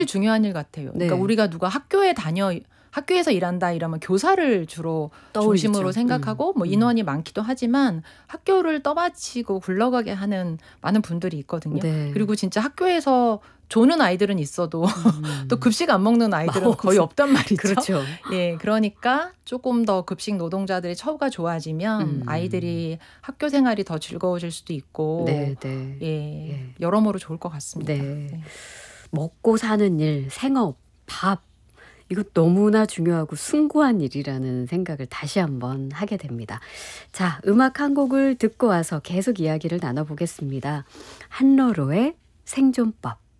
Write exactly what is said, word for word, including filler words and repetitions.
중요한 일 같아요. 네. 그러니까 우리가 누가 학교에 다녀 학교에서 일한다 이러면 교사를 주로 떠올리죠. 중심으로 생각하고 음, 뭐 음. 인원이 많기도 하지만 학교를 떠받치고 굴러가게 하는 많은 분들이 있거든요. 네. 그리고 진짜 학교에서 조는 아이들은 있어도 음. 또 급식 안 먹는 아이들은 거의 없단 말이죠. 그렇죠. 예, 그러니까 조금 더 급식 노동자들의 처우가 좋아지면 음. 아이들이 학교 생활이 더 즐거워질 수도 있고 네, 네. 예, 예. 여러모로 좋을 것 같습니다. 네. 네. 먹고 사는 일, 생업, 밥 이거 너무나 중요하고 숭고한 일이라는 생각을 다시 한번 하게 됩니다. 자, 음악 한 곡을 듣고 와서 계속 이야기를 나눠보겠습니다. 한러로의 생존법.